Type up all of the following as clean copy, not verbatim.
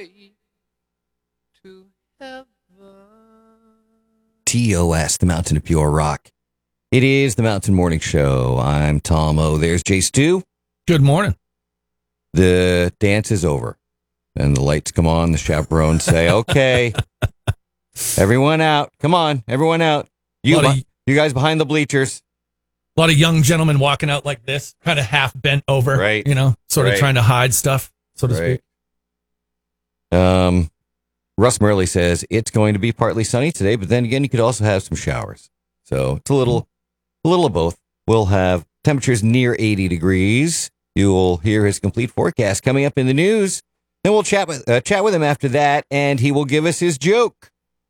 way to heaven. TOS, the Mountain of Pure Rock. It is the Mountain Morning Show. I'm Tom O. There's Jay Stu. Good morning. The dance is over. And the lights come on. The chaperones say, okay, everyone out. Come on, everyone out. You guys behind the bleachers. A lot of young gentlemen walking out like this, kind of half bent over, right? Sort of trying to hide stuff, so to speak. Russ Murley says it's going to be partly sunny today, but then again, you could also have some showers. So it's a little of both. We'll have temperatures near 80 degrees. You will hear his complete forecast coming up in the news. Then we'll chat with him after that, and he will give us his joke.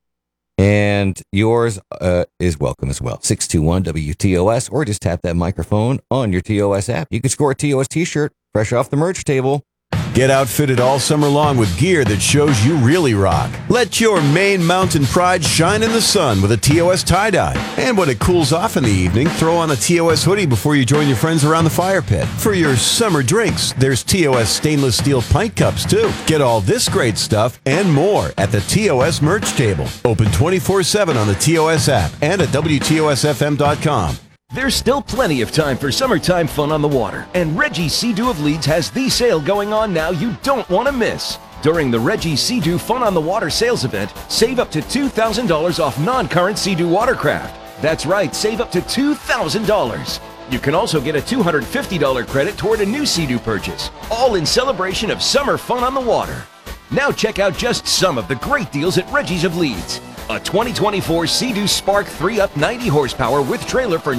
And yours is welcome as well. 621-WTOS, or just tap that microphone on your TOS app. You can score a TOS t-shirt fresh off the merch table. Get outfitted all summer long with gear that shows you really rock. Let your Maine mountain pride shine in the sun with a TOS tie-dye. And when it cools off in the evening, throw on a TOS hoodie before you join your friends around the fire pit. For your summer drinks, there's TOS stainless steel pint cups too. Get all this great stuff and more at the TOS merch table. Open 24/7 on the TOS app and at WTOSFM.com. There's still plenty of time for summertime fun on the water, and Reggie Sea-Doo of Leeds has the sale going on now you don't want to miss. During the Reggie Sea-Doo Fun on the Water sales event, save up to $2,000 off non-current Sea-Doo watercraft. That's right, save up to $2,000. You can also get a $250 credit toward a new Sea-Doo purchase, all in celebration of summer fun on the water. Now check out just some of the great deals at Reggie's of Leeds. A 2024 Sea-Doo Spark 3-Up 90 horsepower with trailer for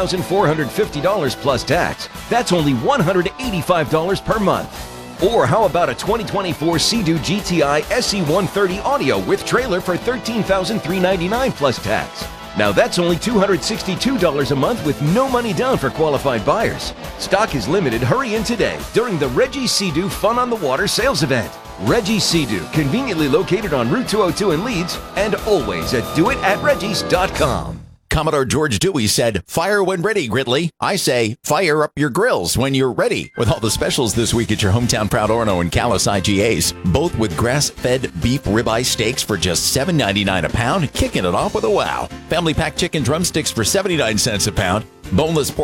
$9,450 plus tax. That's only $185 per month. Or how about a 2024 Sea-Doo GTI SE130 Audio with trailer for $13,399 plus tax. Now that's only $262 a month with no money down for qualified buyers. Stock is limited. Hurry in today during the Reggie Sea-Doo Fun on the Water sales event. Reggie Sea-Doo, conveniently located on Route 202 in Leeds, and always at doitatreggies.com. Commodore George Dewey said, "Fire when ready, Gridley." I say, fire up your grills when you're ready. With all the specials this week at your hometown Proud Orono and Callis IGAs, both with grass-fed beef ribeye steaks for just $7.99 a pound, kicking it off with a wow. Family pack chicken drumsticks for 79 cents a pound. Boneless pork